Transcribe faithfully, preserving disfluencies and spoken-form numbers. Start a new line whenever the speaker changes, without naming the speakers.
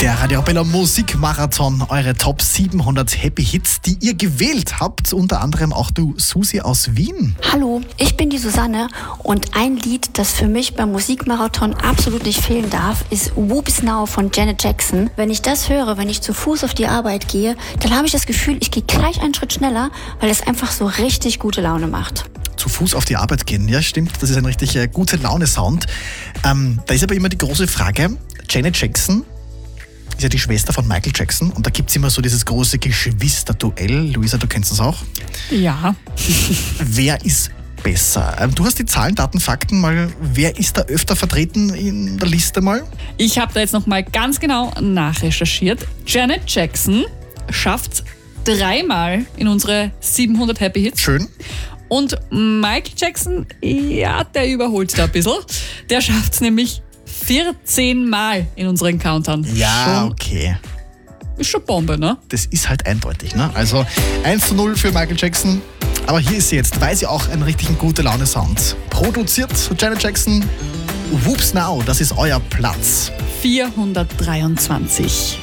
Der Radio Arabella Musikmarathon, eure Top siebenhundert Happy Hits, die ihr gewählt habt. Unter anderem auch du, Susi aus Wien.
Hallo, ich bin die Susanne und ein Lied, das für mich beim Musikmarathon absolut nicht fehlen darf, ist Whoops Now von Janet Jackson. Wenn ich das höre, wenn ich zu Fuß auf die Arbeit gehe, dann habe ich das Gefühl, ich gehe gleich einen Schritt schneller, weil es einfach so richtig gute Laune macht.
Zu Fuß auf die Arbeit gehen, ja stimmt, das ist ein richtig äh, gute Laune-Sound. Ähm, da ist aber immer die große Frage, Janet Jackson ist ja die Schwester von Michael Jackson und da gibt es immer so dieses große Geschwisterduell. Luisa, du kennst das auch?
Ja.
Wer ist besser? Ähm, du hast die Zahlen, Daten, Fakten mal. Wer ist da öfter vertreten in der Liste mal?
Ich habe da jetzt nochmal ganz genau nachrecherchiert. Janet Jackson schafft dreimal in unsere siebenhundert Happy Hits.
Schön.
Und Michael Jackson, ja, der überholt da ein bisschen. Der schafft es nämlich vierzehn Mal in unseren Countdown.
Ja,
schon,
okay.
Ist schon Bombe, ne?
Das ist halt eindeutig, ne? Also eins zu null für Michael Jackson. Aber hier ist sie jetzt, weil sie auch einen richtigen gute Laune-Sound produziert. Janet Jackson, Whoops Now, das ist euer Platz.
vierhundertdreiundzwanzig.